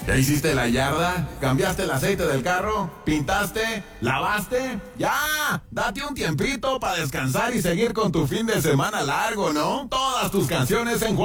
¿Ya hiciste la yarda? ¿Cambiaste el aceite del carro? ¿Pintaste? ¿Lavaste? ¡Ya! Date un tiempito para descansar y seguir con tu fin de semana largo, ¿no? Todas tus canciones en